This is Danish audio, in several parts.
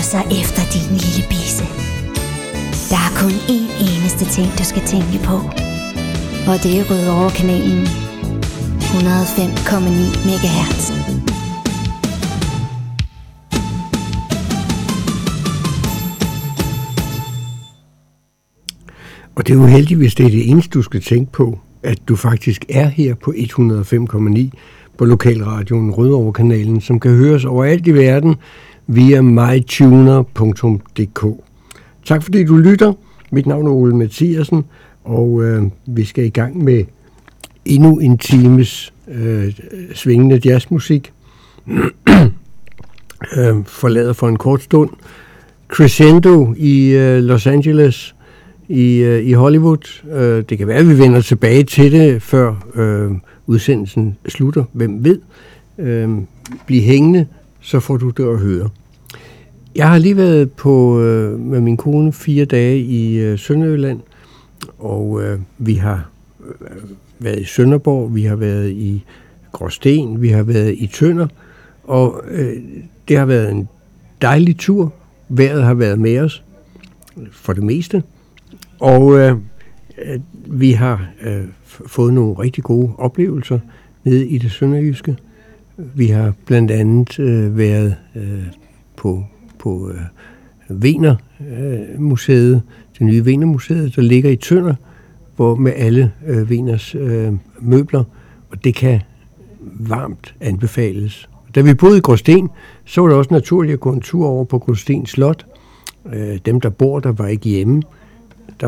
sig efter din lille bisse. Der er kun én eneste ting, du skal tænke på. Og det er Rødovre-kanalen. 105,9 MHz. Og det er uheldigt, hvis det er det eneste, du skal tænke på, at du faktisk er her på 105,9 på lokalradioen Rødovre-kanalen, som kan høres overalt i verden via mytuner.dk. Tak fordi du lytter. Mit navn er Ole Mathiasen, og vi skal i gang med endnu en times svingende jazzmusik. Forlader for en kort stund Crescendo i Los Angeles i Hollywood. Det kan være, at vi vender tilbage til det, før udsendelsen slutter. Hvem ved? Bliv hængende, så får du det at høre. Jeg har lige været med min kone 4 dage i Sønderjylland, og vi har været i Sønderborg, vi har været i Gråsten, vi har været i Tønder, og det har været en dejlig tur. Vejret har været med os for det meste, og vi har fået nogle rigtig gode oplevelser nede i det sønderjyske. Vi har blandt andet været på Wienermuseet, det nye Wienermuseet, der ligger i Tønder, hvor med alle Wieners møbler, og det kan varmt anbefales. Da vi boede i Gråsten, så var det også naturligt at gå en tur over på Gråsten Slot. Dem, der bor der, var ikke hjemme. Der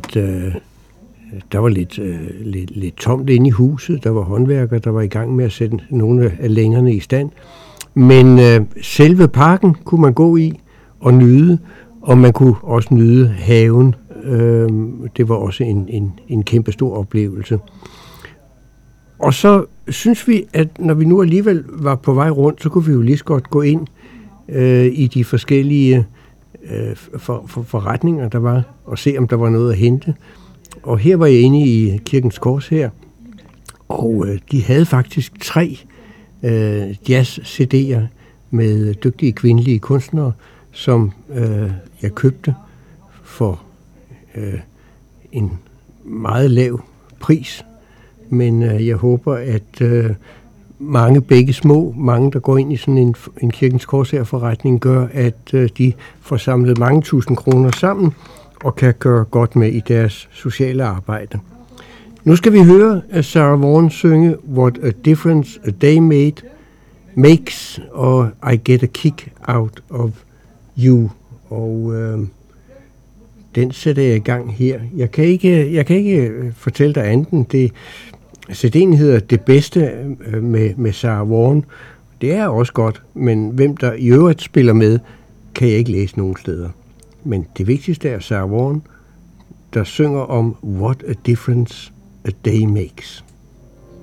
var lidt tomt inde i huset. Der var håndværkere, der var i gang med at sætte nogle af længerne i stand. Men selve parken kunne man gå i og nyde, og man kunne også nyde haven. Det var også en kæmpe stor oplevelse. Og så synes vi, at når vi nu alligevel var på vej rundt, så kunne vi jo lige så godt gå ind i de forskellige forretninger, der var, og se, om der var noget at hente. Og her var jeg inde i Kirkens Kors her, og de havde faktisk 3 jazz-CD'er med dygtige kvindelige kunstnere, som jeg købte for en meget lav pris. Men jeg håber, at mange begge små, mange der går ind i sådan en Kirkens Korshær-forretning, gør, at de får samlet mange tusind kroner sammen og kan gøre godt med i deres sociale arbejde. Nu skal vi høre Sarah Vaughan synge What a Difference a Day Makes, og I Get a Kick Out of You. Og den sætter jeg i gang her. Jeg kan ikke fortælle dig andet. CD'en hedder Det Bedste med Sarah Vaughan. Det er også godt, men hvem der i øvrigt spiller med, kan jeg ikke læse nogen steder. Men det vigtigste er Sarah Vaughan, der synger om What a Difference a Day Makes.